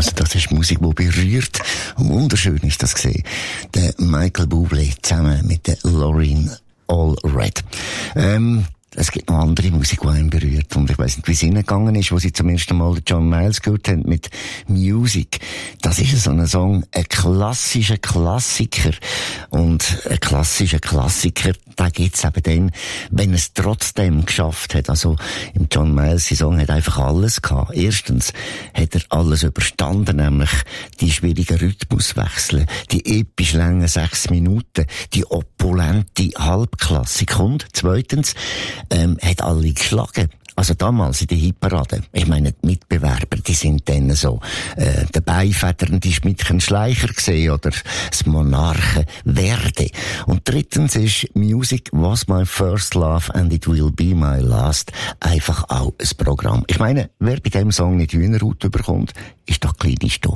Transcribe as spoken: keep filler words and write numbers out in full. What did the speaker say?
Also das ist Musik, die berührt. Und wunderschön ist das gesehen. Der Michael Bublé zusammen mit der Lauryn Allred. Ähm, Es gibt noch andere Musik, die einen berührt. Und ich weiss nicht, wie es ihnen gegangen ist, wo sie zum ersten Mal John Miles gehört haben mit Music. Das ist so ein Song, ein klassischer Klassiker. Und ein klassischer Klassiker, da gibt's eben dann, wenn es trotzdem geschafft hat. Also, im John Miles Song hat einfach alles gehabt. Erstens hat er alles überstanden, nämlich die schwierigen Rhythmuswechsel, die episch langen sechs Minuten, die opulente Halbklassik. Und zweitens, ähm, hat alle geschlagen. Also damals in der Hitparade. Ich meine, die Mitbewerber, die sind dann so, äh, der beifedernde Schmidtchen Schleicher gesehen oder das Monarchen Werde. Und drittens ist Music was my first love and it will be my last einfach auch ein Programm. Ich meine, wer bei dem Song nicht Hühnerhaut bekommt, ist doch kleine Sto.